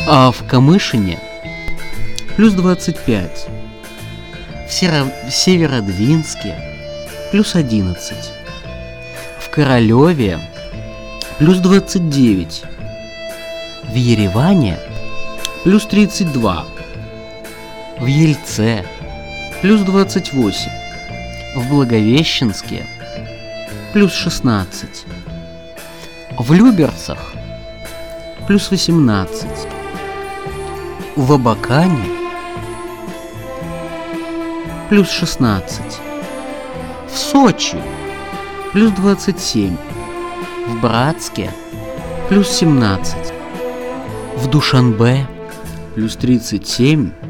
А в Камышине плюс 25. В Северодвинске плюс 11. В Королеве плюс 29. В Ереване плюс 32. В Ельце плюс 28. В Благовещенске плюс 16. В Люберцах плюс 18. В Абакане плюс 16. В Сочи плюс 27. В Братске плюс 17. В Душанбе плюс 37.